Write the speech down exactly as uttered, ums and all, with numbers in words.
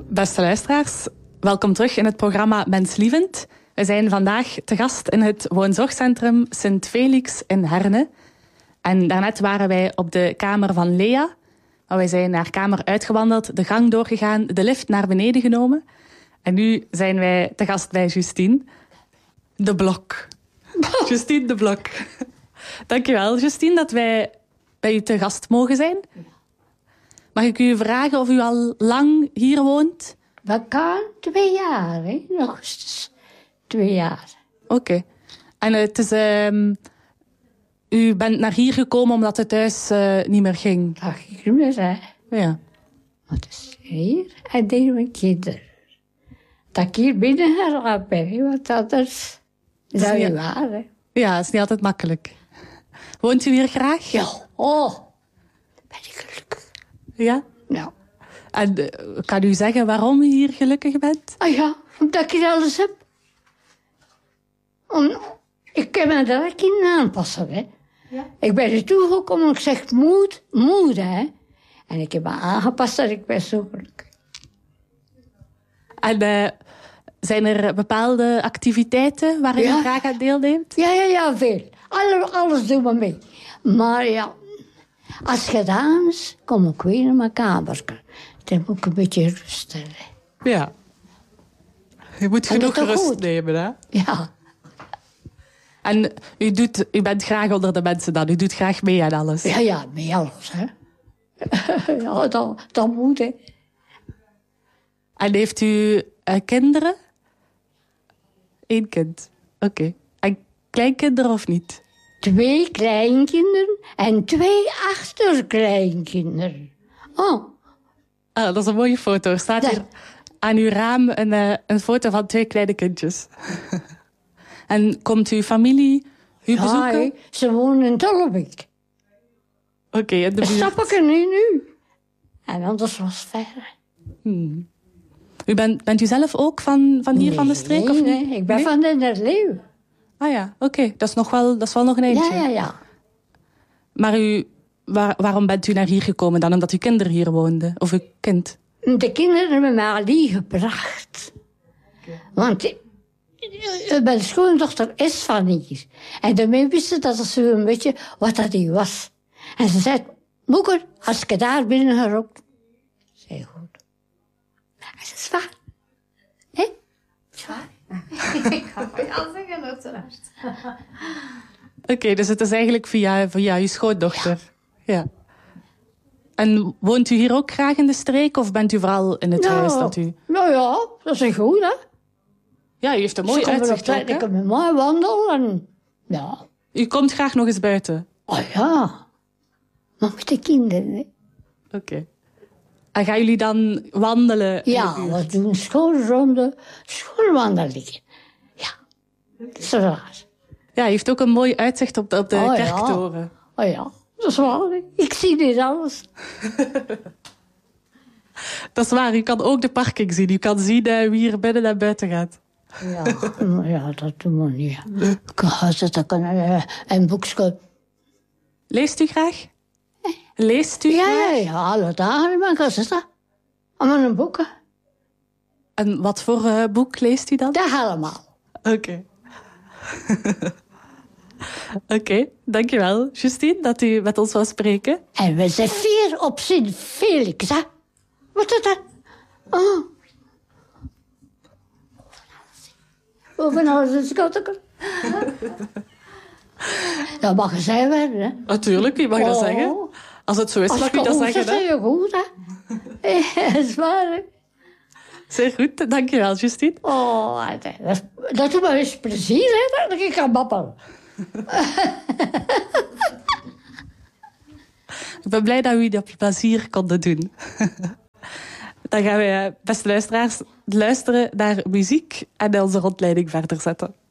Beste luisteraars, welkom terug in het programma Menslievend. We zijn vandaag te gast in het woonzorgcentrum Sint Felix in Herne. En daarnet waren wij op de kamer van Lea. Maar wij zijn haar kamer uitgewandeld, de gang doorgegaan, de lift naar beneden genomen. En nu zijn wij te gast bij Justine de Blok. Justine de Blok. Dankjewel, Justine, dat wij bij u te gast mogen zijn. Mag ik u vragen of u al lang hier woont? Dat kan twee jaar, hè? Nog eens twee jaar. Oké. Okay. En het is... Uh, u bent naar hier gekomen omdat het thuis uh, niet meer ging? Dat ging niet meer, hè. Ja. Wat is hier? En deze mijn kinderen. Dat ik hier binnen ga ben, want anders is dat niet waar, hè. Ja, het is niet altijd makkelijk. Woont u hier graag? Ja. Oh, ben ik gelukkig. Ja? Ja. En uh, kan u zeggen waarom u hier gelukkig bent? Ah ja, omdat ik hier alles heb. Om, ik kan me daar ook in aanpassen, hè. Ja. Ik ben er toegekomen, ik zeg moed, moed, hè. En ik heb me aangepast en ik ben zo gelukkig. En uh, zijn er bepaalde activiteiten waar u ja. graag aan deelneemt? Ja, ja, ja, veel. Alle, alles doen we mee. Maar ja, als het gedaan is, kom ik weer naar mijn kamer. Dan moet ik een beetje rusten. Hè. Ja. Je moet genoeg rust goed nemen, hè? Ja. En u, doet, u bent graag onder de mensen dan? U doet graag mee aan alles? Ja, ja, mee alles, hè. Ja, dat, dat moet, hè. En heeft u uh, kinderen? Eén kind. Oké. Okay. En kleinkinderen of niet? Twee kleinkinderen en twee achterkleinkinderen. Oh. Ah, dat is een mooie foto. Er staat dat... hier aan uw raam een, uh, een foto van twee kleine kindjes. En komt uw familie u ja, bezoeken? He, ze wonen in Tollebeek. Oké, okay, in de buurt. Stap ik er nu nu. En anders was het ver. Hmm. U bent, bent u zelf ook van, van hier, nee, van de streek? Of nee, ik ben nee? van Denderleeuw. Ah ja, oké. Okay. Dat is nog wel, dat is wel nog een eindje. Ja, ja, ja. Maar u, waar, waarom bent u naar hier gekomen dan? Omdat uw kinderen hier woonden? Of uw kind? De kinderen hebben mij al hier gebracht. Okay. Want mijn schoondochter is van hier. En daarmee wisten dat ze een beetje wat dat hier was. En ze zei, moeder, als ik daar binnen gerookt. Zei goed. En dat is waar. Hé? Zwaar? Ik ga van jou zeggen, uiteraard. Oké, okay, dus het is eigenlijk via, via uw schoondochter. Ja. ja. En woont u hier ook graag in de streek? Of bent u vooral in het nou, huis dat u... Nou ja, dat is goed, hè. Ja, u heeft een mooi uitzicht ook, hè? Ik kan met mij wandelen. Ja. U komt graag nog eens buiten? Oh ja. Maar met de kinderen, hè. Oké. Okay. En gaan jullie dan wandelen? Ja, we doen schoolronde, schoolwandelingen. Ja, dat is waar. Ja, je heeft ook een mooi uitzicht op de, op de oh, kerktoren. Ja. Oh ja, dat is waar. Ik zie dit alles. Dat is waar, je kan ook de parking zien. Je kan zien uh, wie er binnen en buiten gaat. Ja, ja, dat doen we niet. Ik ga zitten en een boekje. Leest u graag? Leest u ja, graag? Ja, ja, alle dagen ben ik gaan zitten. Aan een boeken. En wat voor uh, boek leest u dan? Dat allemaal. Oké. Okay. Oké, okay, dankjewel, Justine, dat u met ons wou spreken. En we zijn vier op Sint Felix, hè? Wat is dat? Oh. Bovenal is een schatje. Dat mag gezegd worden, hè? Natuurlijk, je mag oh. dat zeggen. Als het zo is, mag je dat zeggen, hè? Dat is goed, hè? Dat is waar, hè? Zeer goed, dankjewel, Justine. Oh, dat, dat doet me eens plezier, hè? Dat ik kan babbelen. Ik ben blij dat we dat plezier konden doen. Dan gaan we, beste luisteraars, luisteren naar muziek en onze rondleiding verder zetten.